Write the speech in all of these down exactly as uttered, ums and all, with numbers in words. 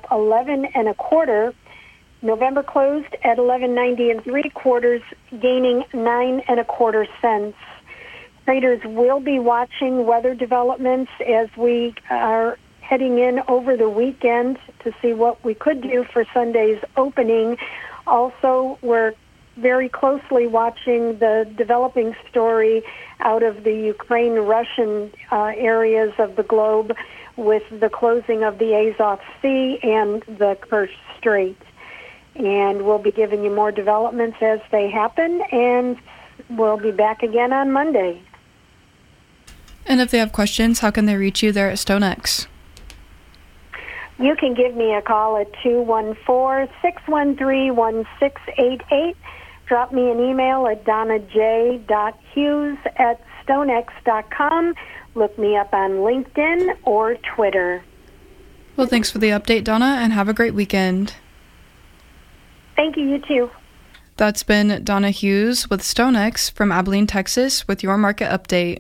up eleven and a quarter. November closed at eleven ninety and three quarters, gaining nine and a quarter cents. Traders will be watching weather developments as we are heading in over the weekend to see what we could do for Sunday's opening. Also, we're very closely watching the developing story out of the Ukraine-Russian uh, areas of the globe with the closing of the Azov Sea and the Kerch Strait. And we'll be giving you more developments as they happen, and we'll be back again on Monday. And if they have questions, how can they reach you there at StoneX? You can give me a call at two one four, six one three, one six eight eight. Drop me an email at donnaj.hughes at stonex dot com. Look me up on LinkedIn or Twitter. Well, thanks for the update, Donna, and have a great weekend. Thank you, you too. That's been Donna Hughes with StoneX from Abilene, Texas, with your market update.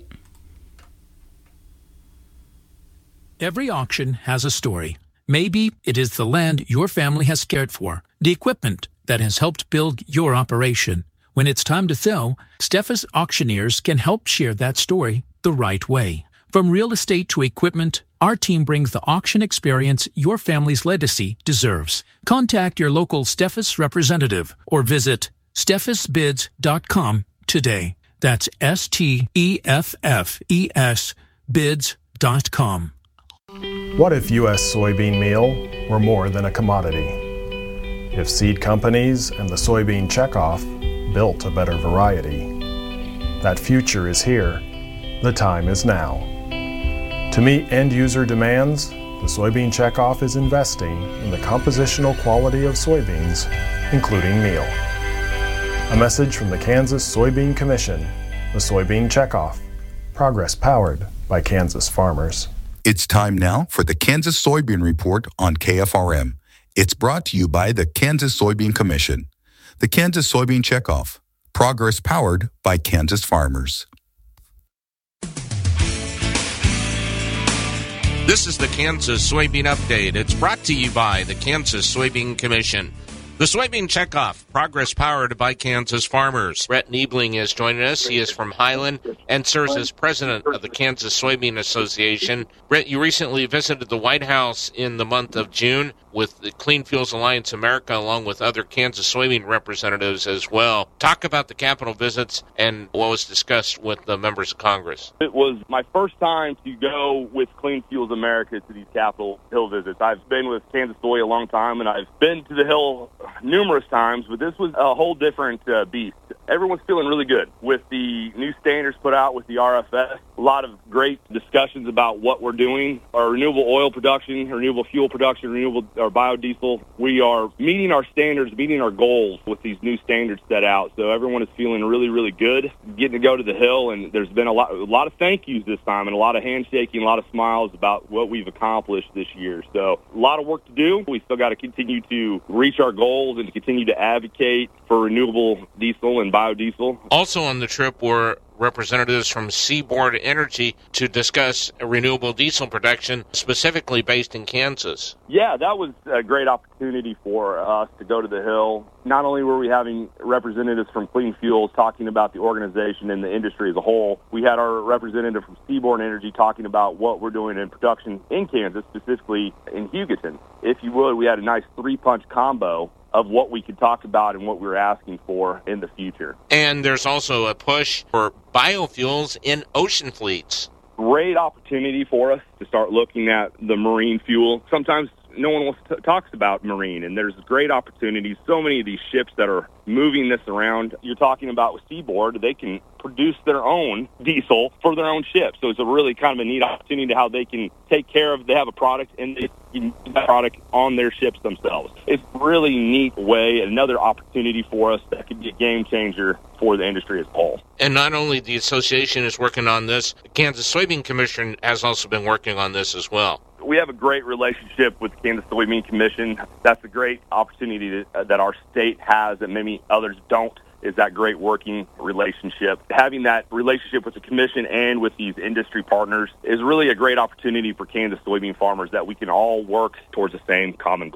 Every auction has a story. Maybe it is the land your family has cared for, the equipment that has helped build your operation. When it's time to sell, Steffes Auctioneers can help share that story the right way. From real estate to equipment, our team brings the auction experience your family's legacy deserves. Contact your local Steffes representative or visit steffes bids dot com today. That's S T E F F E S bids dot com. What if U S soybean meal were more than a commodity? If seed companies and the soybean checkoff built a better variety? That future is here. The time is now. To meet end-user demands, the Soybean Checkoff is investing in the compositional quality of soybeans, including meal. A message from the Kansas Soybean Commission, the Soybean Checkoff, progress powered by Kansas farmers. It's time now for the Kansas Soybean Report on K F R M. It's brought to you by the Kansas Soybean Commission, the Kansas Soybean Checkoff, progress powered by Kansas farmers. This is the Kansas Soybean Update. It's brought to you by the Kansas Soybean Commission. The Soybean Checkoff, progress powered by Kansas farmers. Brett Niebling is joining us. He is from Highland and serves as president of the Kansas Soybean Association. Brett, you recently visited the White House in the month of June with the Clean Fuels Alliance America, along with other Kansas soybean representatives as well. Talk about the Capitol visits and what was discussed with the members of Congress. It was my first time to go with Clean Fuels America to these Capitol Hill visits. I've been with Kansas Soy a long time, and I've been to the Hill numerous times, but this was a whole different uh, beast. Everyone's feeling really good with the new standards put out with the R F S. A lot of great discussions about what we're doing. Our renewable oil production, renewable fuel production, renewable or biodiesel. We are meeting our standards, meeting our goals with these new standards set out. So everyone is feeling really, really good. Getting to go to the Hill, and there's been a lot, a lot of thank yous this time, and a lot of handshaking, a lot of smiles about what we've accomplished this year. So a lot of work to do. We still got to continue to reach our goals and to continue to advocate for renewable diesel and biodiesel. Also on the trip were representatives from Seaboard Energy to discuss renewable diesel production, specifically based in Kansas. Yeah, that was a great opportunity for us to go to the Hill. Not only were we having representatives from Clean Fuels talking about the organization and the industry as a whole, we had our representative from Seaboard Energy talking about what we're doing in production in Kansas, specifically in Hugoton. If you would, we had a nice three-punch combo of what we could talk about and what we were asking for in the future. And there's also a push for biofuels in ocean fleets. Great opportunity for us to start looking at the marine fuel. Sometimes no one wants to, talks about marine, and there's great opportunities. So many of these ships that are moving this around, you're talking about with Seaboard, they can produce their own diesel for their own ships. So it's a really kind of a neat opportunity to how they can take care of, they have a product and they can use that product on their ships themselves. It's a really neat way, another opportunity for us that could be a game changer for the industry as a whole. And not only the association is working on this, the Kansas Soybean Commission has also been working on this as well. We have a great relationship with the Kansas Soybean Commission. That's a great opportunity to, uh, that our state has that maybe others don't, is that great working relationship. Having that relationship with the commission and with these industry partners is really a great opportunity for Kansas soybean farmers that we can all work towards the same common goal.